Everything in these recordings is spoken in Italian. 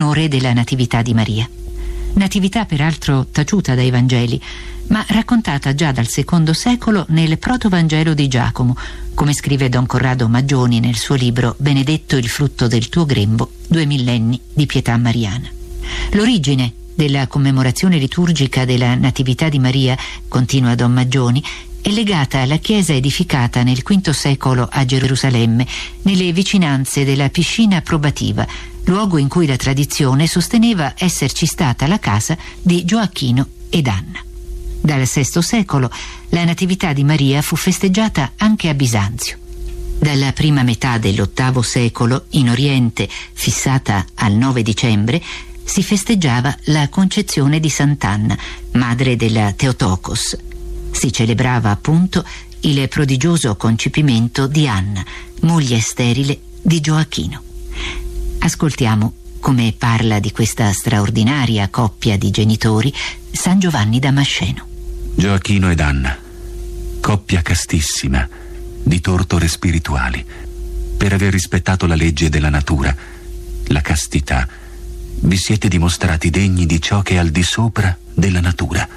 onore della Natività di Maria. Natività peraltro taciuta dai Vangeli, ma raccontata già dal II secolo nel Protovangelo di Giacomo, come scrive Don Corrado Maggioni nel suo libro Benedetto il frutto del tuo grembo, 2 millenni di pietà mariana. L'origine della commemorazione liturgica della Natività di Maria, continua Don Maggioni, è legata alla chiesa edificata nel V secolo a Gerusalemme, nelle vicinanze della piscina probativa, luogo in cui la tradizione sosteneva esserci stata la casa di Gioacchino ed Anna. Dal VI secolo la Natività di Maria fu festeggiata anche a Bisanzio. Dalla prima metà dell'VIII secolo, in Oriente, fissata al 9 dicembre, si festeggiava la concezione di Sant'Anna, madre della Theotokos. Si celebrava appunto il prodigioso concepimento di Anna, moglie sterile di Gioacchino. Ascoltiamo come parla di questa straordinaria coppia di genitori San Giovanni Damasceno. Gioacchino ed Anna, coppia castissima, di tortore spirituali, per aver rispettato la legge della natura, la castità, vi siete dimostrati degni di ciò che è al di sopra della natura.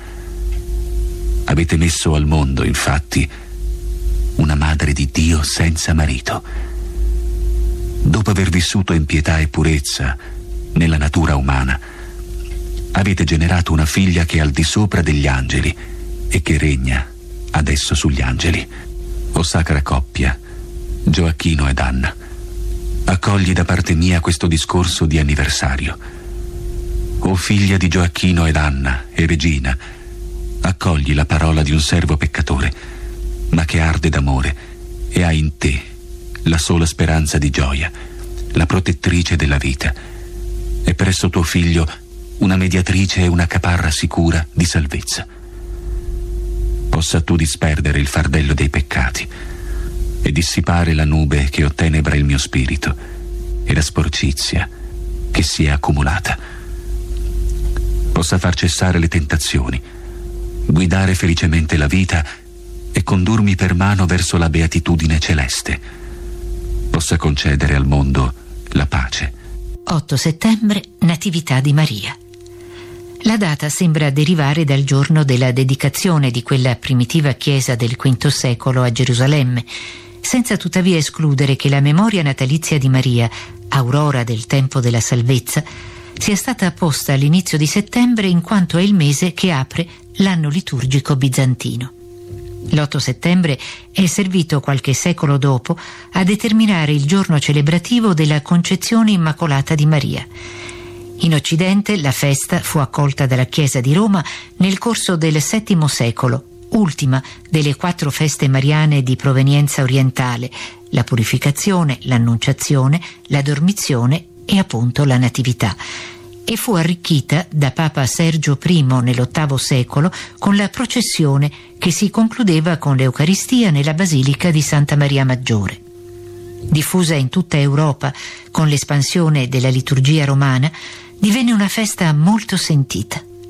Avete messo al mondo, infatti, una madre di Dio senza marito. Dopo aver vissuto in pietà e purezza nella natura umana, avete generato una figlia che è al di sopra degli angeli e che regna adesso sugli angeli. O sacra coppia, Gioacchino ed Anna, accogli da parte mia questo discorso di anniversario. O figlia di Gioacchino ed Anna e regina, accogli la parola di un servo peccatore, ma che arde d'amore e ha in te la sola speranza di gioia, la protettrice della vita, e presso tuo figlio una mediatrice e una caparra sicura di salvezza. Possa tu disperdere il fardello dei peccati e dissipare la nube che ottenebra il mio spirito e la sporcizia che si è accumulata. Possa far cessare le tentazioni, guidare felicemente la vita e condurmi per mano verso la beatitudine celeste. Possa concedere al mondo la pace. 8 settembre, Natività di Maria. La data sembra derivare dal giorno della dedicazione di quella primitiva chiesa del V secolo a Gerusalemme, senza tuttavia escludere che la memoria natalizia di Maria, aurora del tempo della salvezza, sia stata posta all'inizio di settembre in quanto è il mese che apre l'anno liturgico bizantino. L'8 settembre è servito qualche secolo dopo a determinare il giorno celebrativo della Concezione Immacolata di Maria. In Occidente la festa fu accolta dalla Chiesa di Roma nel corso del VII secolo, ultima delle 4 feste mariane di provenienza orientale: la purificazione, l'annunciazione, la dormizione e appunto la natività, e fu arricchita da Papa Sergio I nell'VIII secolo con la processione che si concludeva con l'Eucaristia nella Basilica di Santa Maria Maggiore. Diffusa in tutta Europa con l'espansione della liturgia romana, divenne una festa molto sentita.